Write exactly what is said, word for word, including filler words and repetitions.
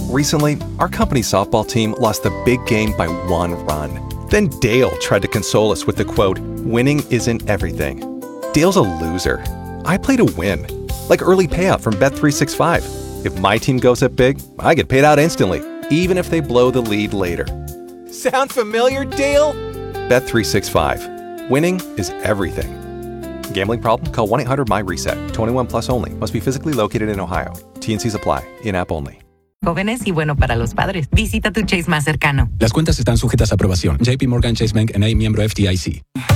Recently, our company's softball team lost the big game by one run. Then Dale tried to console us with the quote, "Winning isn't everything." Dale's a loser. I play to win. Like early payout from Bet three sixty-five. If my team goes up big, I get paid out instantly, even if they blow the lead later. Sound familiar, Dale? Bet three sixty-five. Winning is everything. Gambling problem? Call one eight hundred M Y reset. twenty-one plus only. Must be physically located in Ohio. T N Cs apply. In-app only. Jóvenes y bueno para los padres. Visita tu Chase más cercano. Las cuentas están sujetas a aprobación. J P Morgan Chase Bank N A, miembro F D I C.